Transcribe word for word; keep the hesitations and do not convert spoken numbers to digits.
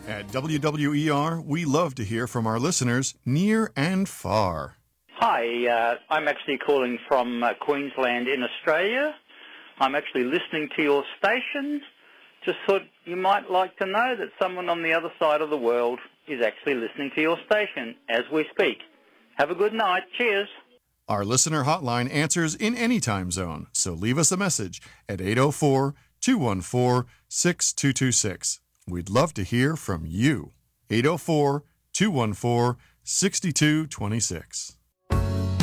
At W W E R, we love to hear from our listeners near and far. Hi, uh, I'm actually calling from uh, Queensland in Australia. I'm actually listening to your station. Just thought you might like to know that someone on the other side of the world is actually listening to your station as we speak. Have a good night. Cheers. Our listener hotline answers in any time zone, so leave us a message at eight oh four, two one four, six two two six. We'd love to hear from you. eight oh four, two one four, six two two six.